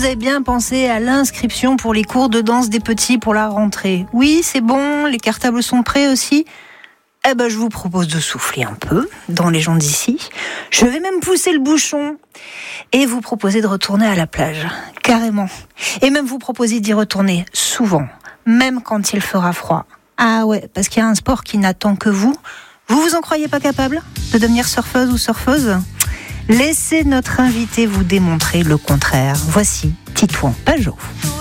Vous avez bien pensé à l'inscription pour les cours de danse des petits pour la rentrée. Oui, c'est bon, les cartables sont prêts aussi. Eh ben, je vous propose de souffler un peu dans les gens d'ici. Je vais même pousser le bouchon et vous proposer de retourner à la plage, carrément. Et même vous proposer d'y retourner souvent, même quand il fera froid. Ah ouais, parce qu'il y a un sport qui n'attend que vous. Vous en croyez pas capable de devenir surfeuse ou surfeuse ? Laissez notre invité vous démontrer le contraire. Voici Titouan Pajot.